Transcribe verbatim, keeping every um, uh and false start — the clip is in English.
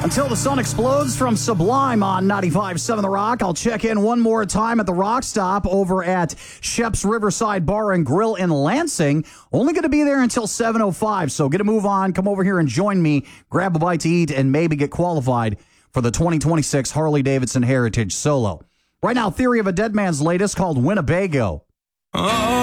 Until the sun explodes from Sublime on ninety-five point seven The Rock. I'll check in one more time at the Rock Stop over at Shep's Riverside Bar and Grill in Lansing. Only going to be there until seven oh five, so get a move on. Come over here and join me, grab a bite to eat, and maybe get qualified for the twenty twenty-six Harley-Davidson Heritage Solo. Right now, Theory of a Dead Man's latest called Winnebago. Oh.